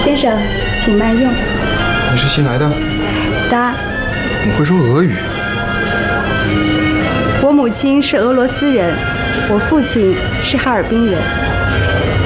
先生，请慢用。 你是新来的？ 答。 怎么会说俄语？ 我母亲是俄罗斯人，我父亲是哈尔滨人。